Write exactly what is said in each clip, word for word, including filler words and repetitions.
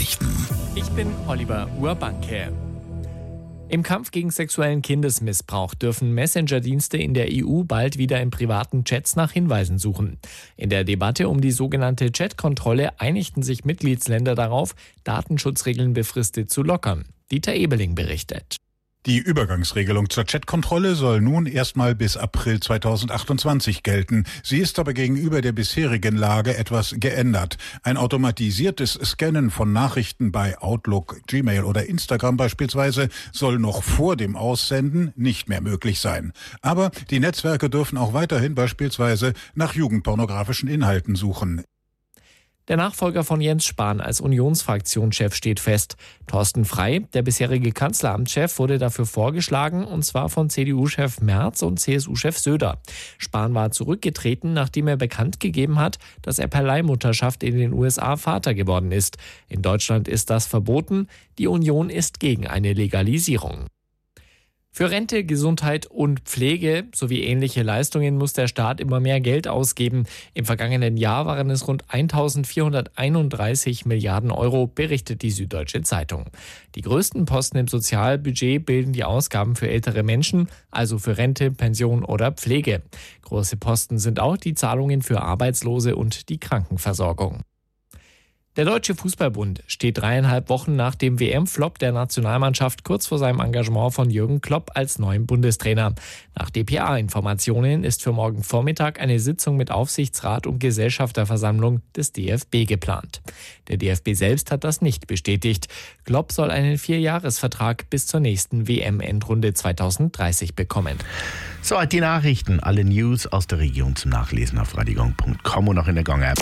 Nachrichten. Ich bin Oliver Urbanke. Im Kampf gegen sexuellen Kindesmissbrauch dürfen Messenger-Dienste in der E U bald wieder in privaten Chats nach Hinweisen suchen. In der Debatte um die sogenannte Chat-Kontrolle einigten sich Mitgliedsländer darauf, Datenschutzregeln befristet zu lockern. Dieter Ebeling berichtet. Die Übergangsregelung zur Chatkontrolle soll nun erstmal bis April zweitausendachtundzwanzig gelten. Sie ist aber gegenüber der bisherigen Lage etwas geändert. Ein automatisiertes Scannen von Nachrichten bei Outlook, Gmail oder Instagram beispielsweise soll noch vor dem Aussenden nicht mehr möglich sein. Aber die Netzwerke dürfen auch weiterhin beispielsweise nach jugendpornografischen Inhalten suchen. Der Nachfolger von Jens Spahn als Unionsfraktionschef steht fest. Thorsten Frey, der bisherige Kanzleramtschef, wurde dafür vorgeschlagen, und zwar von C D U-Chef Merz und C S U-Chef Söder. Spahn war zurückgetreten, nachdem er bekannt gegeben hat, dass er per Leihmutterschaft in den U S A Vater geworden ist. In Deutschland ist das verboten. Die Union ist gegen eine Legalisierung. Für Rente, Gesundheit und Pflege sowie ähnliche Leistungen muss der Staat immer mehr Geld ausgeben. Im vergangenen Jahr waren es rund eintausendvierhunderteinunddreißig Milliarden Euro, berichtet die Süddeutsche Zeitung. Die größten Posten im Sozialbudget bilden die Ausgaben für ältere Menschen, also für Rente, Pension oder Pflege. Große Posten sind auch die Zahlungen für Arbeitslose und die Krankenversorgung. Der Deutsche Fußballbund steht dreieinhalb Wochen nach dem W M-Flop der Nationalmannschaft kurz vor seinem Engagement von Jürgen Klopp als neuem Bundestrainer. Nach D P A-Informationen ist für morgen Vormittag eine Sitzung mit Aufsichtsrat und Gesellschafterversammlung des D F B geplant. Der D F B selbst hat das nicht bestätigt. Klopp soll einen Vierjahresvertrag bis zur nächsten W M-Endrunde zweitausenddreißig bekommen. So, die Nachrichten, alle News aus der Region zum Nachlesen auf radiogong punkt com und auch in der Gong-App.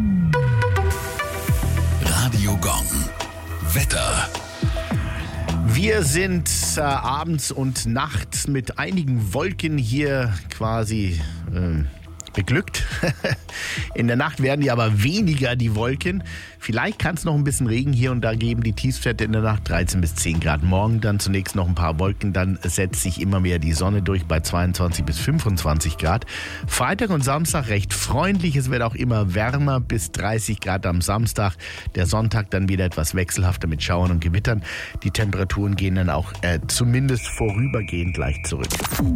Radio Gong. Wetter. Wir sind äh, abends und nachts mit einigen Wolken hier quasi äh, beglückt. In der Nacht werden die aber weniger, die Wolken. Vielleicht kann es noch ein bisschen Regen hier und da geben. Die Tiefstwerte in der Nacht dreizehn bis zehn Grad. Morgen dann zunächst noch ein paar Wolken. Dann setzt sich immer mehr die Sonne durch bei zweiundzwanzig bis fünfundzwanzig Grad. Freitag und Samstag recht freundlich. Es wird auch immer wärmer bis dreißig Grad am Samstag. Der Sonntag dann wieder etwas wechselhafter mit Schauern und Gewittern. Die Temperaturen gehen dann auch äh, zumindest vorübergehend leicht zurück.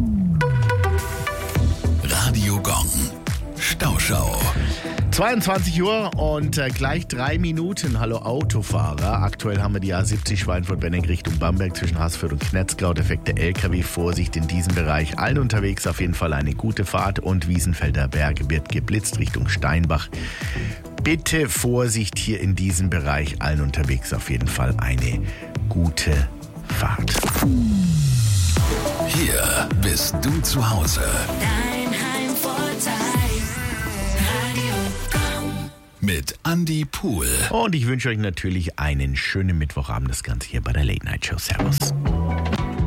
Radio Gong. Stauschau. zweiundzwanzig Uhr und äh, gleich drei Minuten. Hallo Autofahrer. Aktuell haben wir die A siebzig Schweinfurt-Benning Richtung Bamberg zwischen Haßfurt und Knetzgau. Defekte L K W. Vorsicht in diesem Bereich. Allen unterwegs auf jeden Fall eine gute Fahrt. Und Wiesenfelder Berg wird geblitzt Richtung Steinbach. Bitte Vorsicht hier in diesem Bereich. Allen unterwegs auf jeden Fall eine gute Fahrt. Hier bist du zu Hause. Dein Heimvorteil. Radio Gong. Mit Andi Pohl. Und ich wünsche euch natürlich einen schönen Mittwochabend. Das Ganze hier bei der Late Night Show. Servus.